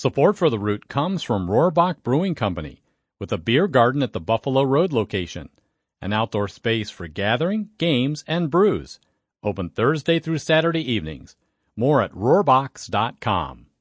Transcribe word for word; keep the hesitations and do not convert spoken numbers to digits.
Support for the Root comes from Rohrbach Brewing Company, with a beer garden at the Buffalo Road location, an outdoor space for gathering, games, and brews. Open Thursday through Saturday evenings. More at rohrbachs dot com.